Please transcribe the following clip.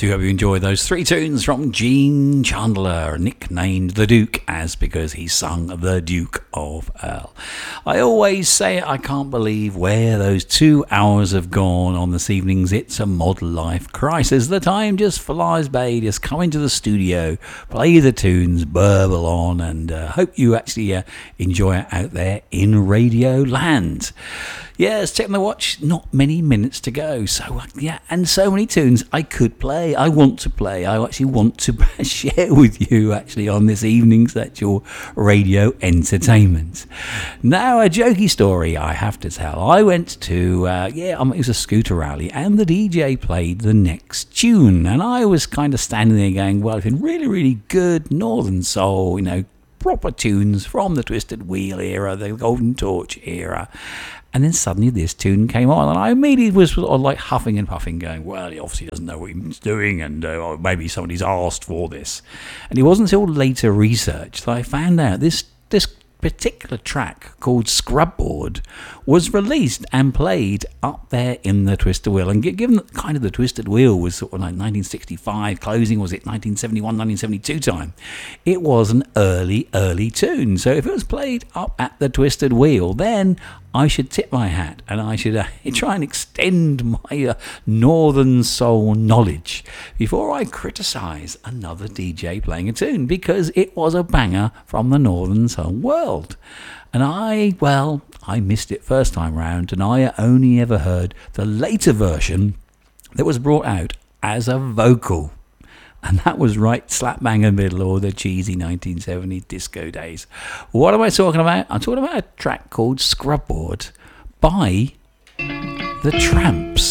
do hope you enjoyed those three tunes from Gene Chandler, nicknamed the Duke, as because he sung the Duke of Earl. I always say it, I can't believe where those 2 hours have gone on this evening's It's a Mod Life Crisis. The time just flies by, just come into the studio, play the tunes, burble on, and hope you actually enjoy it out there in Radio Land. Yes, checking the watch, not many minutes to go. So, yeah, and so many tunes I could play. I want to play. I actually want to share with you, actually, on this evening's actual radio entertainment. Now, a jokey story I have to tell. I went to, it was a scooter rally, and the DJ played the next tune. And I was kind of standing there going, well, it's been really, really good Northern Soul, proper tunes from the Twisted Wheel era, the Golden Torch era. And then suddenly this tune came on, and I immediately was sort of like huffing and puffing, going, well, he obviously doesn't know what he's doing, and maybe somebody's asked for this. And it wasn't until later research that I found out this particular track called Scrubboard was released and played up there in the Twisted Wheel. And given that kind of the Twisted Wheel was sort of like 1965 closing, was it 1971, 1972 time, it was an early tune. So if it was played up at the Twisted Wheel, then I should tip my hat, and I should try and extend my Northern Soul knowledge before I criticise another DJ playing a tune, because it was a banger from the Northern Soul world. And I missed it first time round, and I only ever heard the later version that was brought out as a vocal. And that was right slap bang in the middle of the cheesy 1970s disco days. What am I talking about? I'm talking about a track called Scrubboard by The Tramps.